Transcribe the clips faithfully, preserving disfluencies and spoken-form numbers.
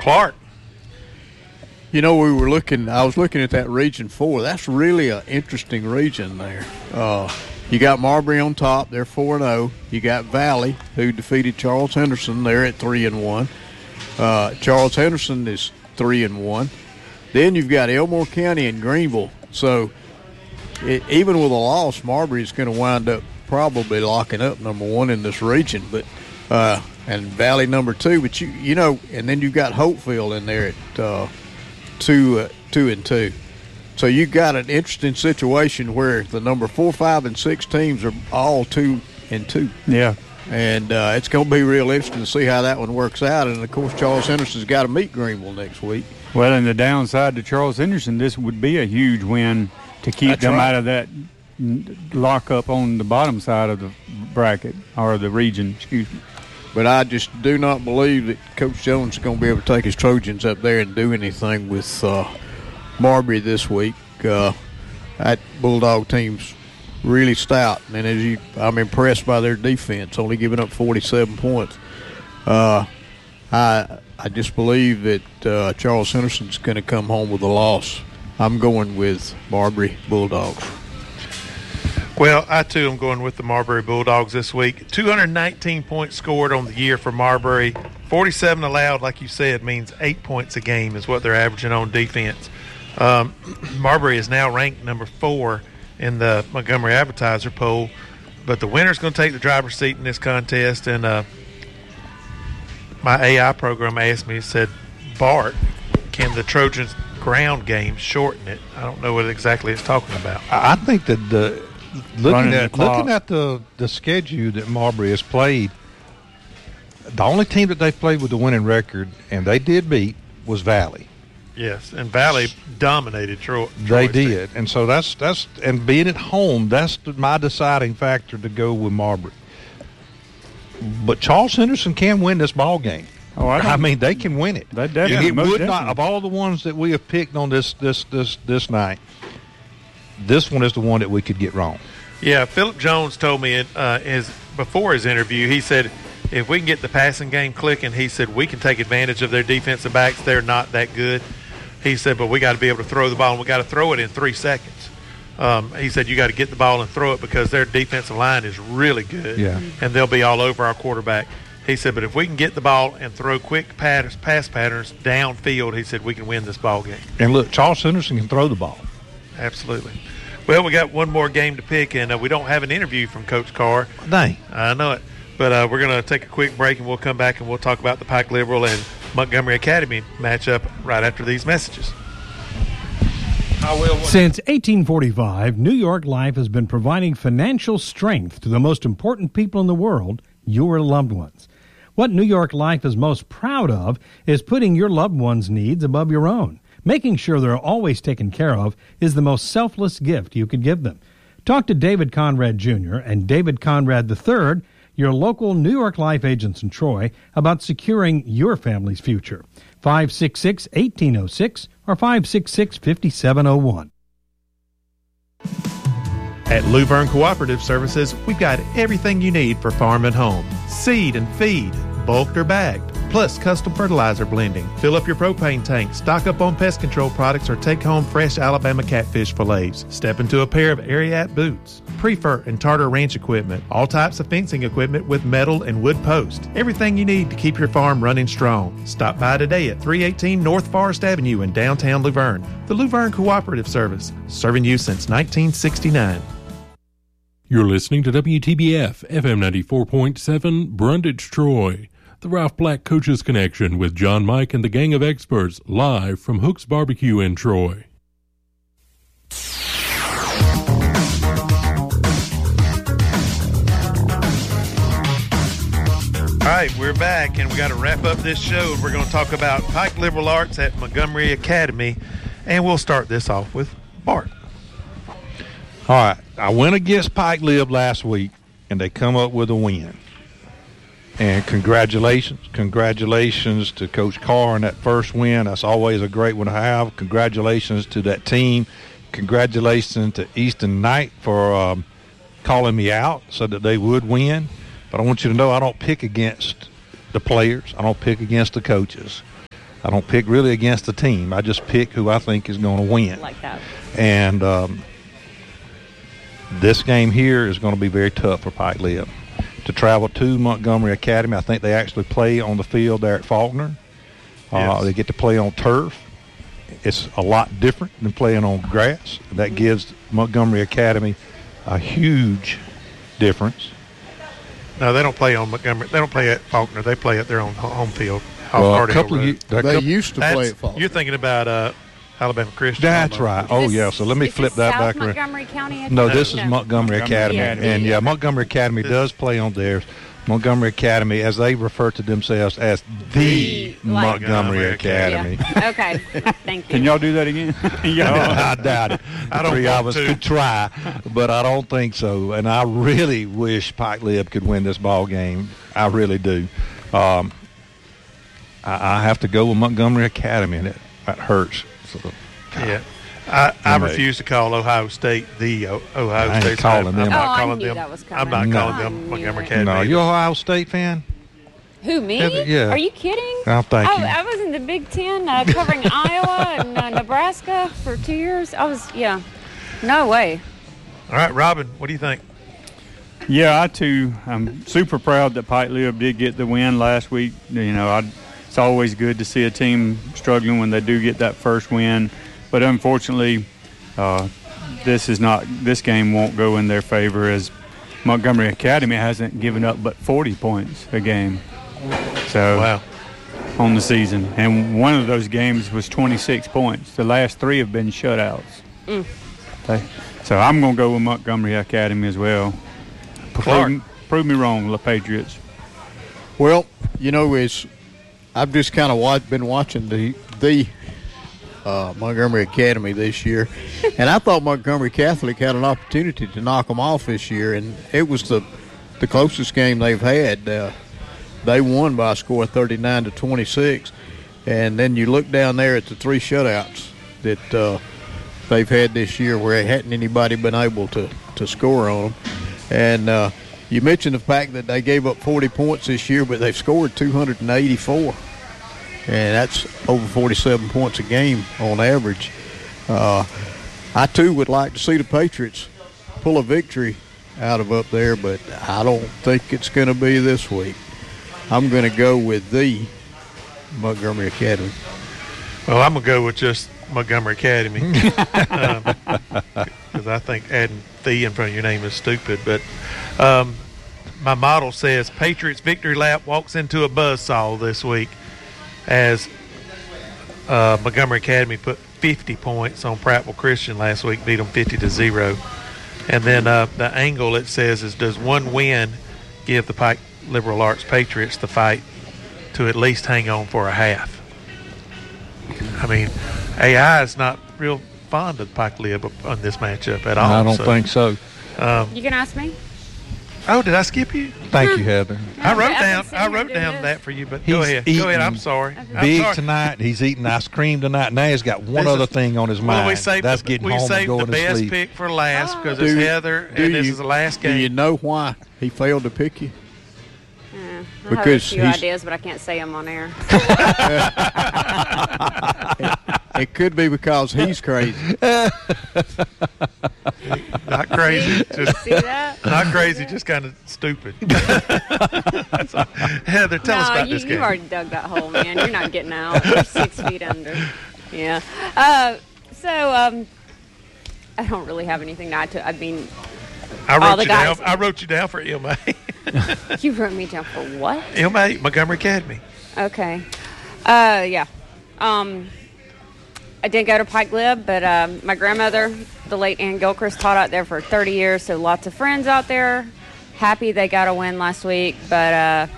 Clark. You know, we were looking, I was looking at that Region four. That's really an interesting region there. Uh, you got Marbury on top. They're four and oh. You got Valley, who defeated Charles Henderson. They're at three and one. Uh, Charles Henderson is three and one. Then you've got Elmore County and Greenville. So it, even with a loss, Marbury is going to wind up probably locking up number one in this region. But uh, and Valley number two. But, you you know, and then you've got Hopefield in there at uh, – Two, uh, two and two. So you got an interesting situation where the number four, five, and six teams are all two and two. Yeah. And uh, it's going to be real interesting to see how that one works out. And, of course, Charles Henderson's got to meet Greenville next week. Well, and the downside to Charles Henderson, this would be a huge win to keep That's them right. out of that lockup on the bottom side of the bracket or the region, excuse me. But I just do not believe that Coach Jones is going to be able to take his Trojans up there and do anything with uh, Marbury this week. Uh, that Bulldog team's really stout, and as you, I'm impressed by their defense, only giving up forty-seven points. Uh, I I just believe that uh, Charles Henderson's going to come home with a loss. I'm going with Marbury Bulldogs. Well, I, too, am going with the Marbury Bulldogs this week. two hundred nineteen points scored on the year for Marbury. forty-seven allowed, like you said, means eight points a game is what they're averaging on defense. Um, Marbury is now ranked number four in the Montgomery Advertiser poll, but the winner's going to take the driver's seat in this contest. And uh, my A I program asked me, said, Bart, can the Trojans' ground game shorten it? I don't know what exactly it's talking about. I think that the – Looking Running at the clock. looking at the, the schedule that Marbury has played, the only team that they've played with the winning record, and they did beat, was Valley. Yes, and Valley dominated Troy. They Troy did, and so that's that's and being at home, that's my deciding factor to go with Marbury. But Charles Henderson can win this ball game. Oh, I, I mean, they can win it. They definitely, it most would not definitely. of all the ones that we have picked on this this this this night. This one is the one that we could get wrong. Yeah, Philip Jones told me it, uh, his, before his interview, he said if we can get the passing game clicking, he said we can take advantage of their defensive backs. They're not that good. He said, but we got to be able to throw the ball, and we got to throw it in three seconds. Um, he said you got to get the ball and throw it because their defensive line is really good, Yeah. and they'll be all over our quarterback. He said, but if we can get the ball and throw quick patterns, pass patterns downfield, he said we can win this ball game. And look, Charles Henderson can throw the ball. Absolutely. Well, we got one more game to pick, and uh, we don't have an interview from Coach Carr. Dang. I know it. But uh, we're going to take a quick break, and we'll come back and we'll talk about the Pike Liberal and Montgomery Academy matchup right after these messages. Since eighteen forty-five, New York Life has been providing financial strength to the most important people in the world, your loved ones. What New York Life is most proud of is putting your loved ones' needs above your own. Making sure they're always taken care of is the most selfless gift you could give them. Talk to David Conrad Junior and David Conrad the third, your local New York Life agents in Troy, about securing your family's future. five six six, one eight zero six or five six six, five seven zero one. At Luverne Cooperative Services, we've got everything you need for farm and home. Seed and feed, bulked or bagged, plus custom fertilizer blending. Fill up your propane tank, stock up on pest control products, or take home fresh Alabama catfish fillets. Step into a pair of Ariat boots, Prefer and Tartar Ranch equipment, all types of fencing equipment with metal and wood posts. Everything you need to keep your farm running strong. Stop by today at three eighteen North Forest Avenue in downtown Luverne. The Luverne Cooperative Service, serving you since nineteen sixty-nine. You're listening to W T B F, F M ninety-four point seven, Brundage, Troy. The Ralph Black Coaches Connection with John Mike and the gang of experts, live from Hook's Barbecue in Troy. All right, we're back, and we got to wrap up this show, and we're going to talk about Pike Liberal Arts at Montgomery Academy, and we'll start this off with Bart. All right, I went against Pike Lib last week, and they come up with a win. And congratulations, congratulations to Coach Carr on that first win. That's always a great one to have. Congratulations to that team. Congratulations to Easton Knight for um, calling me out so that they would win. But I want you to know I don't pick against the players. I don't pick against the coaches. I don't pick really against the team. I just pick who I think is going to win. Like that. And um, this game here is going to be very tough for Pike Lib. To travel to Montgomery Academy, I think they actually play on the field there at Faulkner. Uh, Yes. They get to play on turf. It's a lot different than playing on grass. That gives Montgomery Academy a huge difference. No, they don't play on Montgomery. They don't play at Faulkner. They play at their own ho- home field. off Well, a Carter couple Hill of Road. you, a They couple- used to That's- play at Faulkner. You're thinking about uh, Alabama Christian. That's almost. right. Oh, This- yeah. So let me is flip this that South back around. Montgomery County? I No, think? this is Montgomery Academy. Academy. And, yeah, Montgomery Academy This- does play on theirs. Montgomery Academy, as they refer to themselves as the The, like- Montgomery Montgomery Academy. Yeah. Okay. Thank you. Can y'all do that again? y'all. I doubt it. I don't Three want of us to. could try, but I don't think so. And I really wish Pike Lib could win this ball game. I really do. Um, I, I have to go with Montgomery Academy, and it, that hurts. So, Yeah. I, I Anyway. refuse to call Ohio State the o- Ohio I ain't State. calling I'm them. not Oh, I calling knew them. that was I'm coming. not calling No. them I Montgomery knew it. Academy. no, either. you an Ohio State fan? Who, me? Yeah, yeah. Are you kidding? Oh, thank oh, you. I was in the Big Ten uh, covering Iowa and uh, Nebraska for two years. I was, yeah. No way. All right, Robin, what do you think? Yeah, I too. I'm super proud that Pike Lib did get the win last week. You know, I, it's always good to see a team struggling when they do get that first win. But unfortunately, uh, this is not. This game won't go in their favor as Montgomery Academy hasn't given up but forty points a game. So Wow. on the season, and one of those games was twenty-six points. The last three have been shutouts. Okay. So I'm going to go with Montgomery Academy as well. Clark. Prove, prove me wrong, La Patriots. Well, you know, is I've just kind of watch, been watching the the uh, Montgomery Academy this year, and I thought Montgomery Catholic had an opportunity to knock them off this year, and it was the the closest game they've had. Uh, they won by a score of thirty-nine to twenty-six, and then you look down there at the three shutouts that uh, they've had this year, where hadn't anybody been able to to score on them. And uh, you mentioned the fact that they gave up forty points this year, but they've scored two hundred eighty-four. And that's over forty-seven points a game on average. Uh, I, too, would like to see the Patriots pull a victory out of up there, but I don't think it's going to be this week. I'm going to go with the Montgomery Academy. Well, I'm going to go with just Montgomery Academy because um, I think adding "the" in front of your name is stupid. But um, my model says Patriots victory lap walks into a buzzsaw this week as uh, Montgomery Academy put fifty points on Prattville Christian last week, beat them fifty to zero. And then uh, the angle it says is, does one win give the Pike Liberal Arts Patriots the fight to at least hang on for a half? I mean, A I is not real fond of Pike Lib on this matchup at all. I don't so, think so. You can ask me? Oh, did I skip you? Thank you, Heather. I wrote I've been down. sitting I here wrote doing down this. that for you, but go He's ahead. Go ahead. I'm eating sorry. I'm Big sorry. tonight. He's eating ice cream tonight. Now he's got one This other is- thing on his Well, mind. we saved That's the, getting we home and saved the going to best sleep. pick for last Oh. because Do it's you- Heather, do and this you- is the last Do you game. know why he failed to pick you? Yeah, I have a Because few he's- ideas, but I can't say them on air. It could be because he's crazy. Not crazy, just See that? not crazy, just kind of stupid. So, Heather, tell no, us about you, this you've game. already dug that hole, man. You're not getting out. You're six feet under. Yeah. Uh, so um, I don't really have anything to add to. I mean, I all wrote the you guys- down. I wrote you down for M A. you wrote me down for what? M A Montgomery Academy. Okay. Uh, yeah. Um, I didn't go to Pike Lib, but um, my grandmother, the late Ann Gilchrist, taught out there for thirty years, so lots of friends out there. Happy they got a win last week, but uh,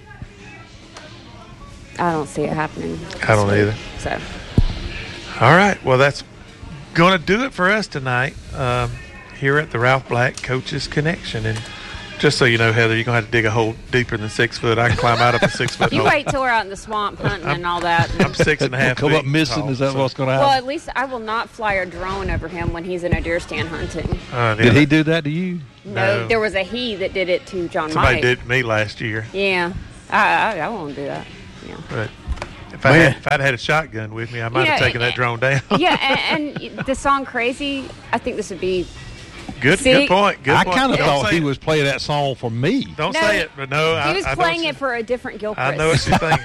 I don't see it happening. this I don't week. either. So, All right. Well, that's going to do it for us tonight um, here at the Ralph Black Coaches Connection. And just so you know, Heather, you're going to have to dig a hole deeper than six foot. I can climb out of a six foot you hole. wait till we're out in the swamp hunting and all that. I'm six and a half Come feet up missing. tall, Is that so- what's going to Well, happen? at least I will not fly a drone over him when he's in a deer stand hunting. Uh, Did he do that to you? No, No. there was a he that did it to John Somebody Mike. did me last year. Yeah, I, I, I won't do that. Yeah. But If I, had, if I'd had a shotgun with me, I might Yeah, have taken that drone down. Yeah, and, and the song "Crazy," I think this would be. Good, See? good point. Good I point. kind of Don't thought say he it. was playing that song for me. Don't No, say it, but no. He I, was I know playing what it for a different you- Gilchrist. I know what you're thinking.